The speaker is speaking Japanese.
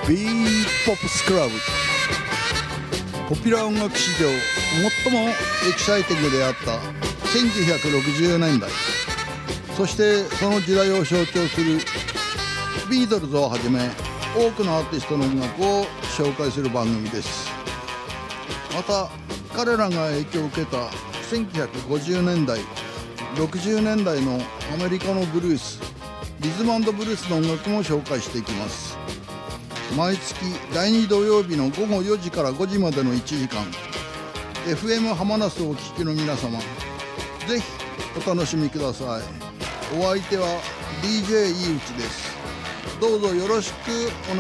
ビーポップスクラブ。ポピュラー音楽史上最もエキサイティングであった1960年代、そしてその時代を象徴するビートルズをはじめ多くのアーティストの音楽を紹介する番組です。また彼らが影響を受けた1950年代60年代のアメリカのブルース、リズム&ブルースの音楽も紹介していきます。毎月第2土曜日の午後4時から5時までの1時間、 FM ハマナスをお聞きの皆様、ぜひお楽しみください。お相手は DJ 井内です。どうぞよろしくお願いします。